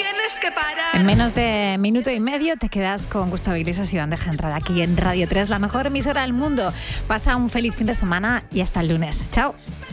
tienes que parar. En menos de minuto y medio te quedas con Gustavo Iglesias y Bandeja Entrada aquí en Radio 3, la mejor emisora del mundo. Pasa un feliz fin de semana y hasta el lunes. Chao.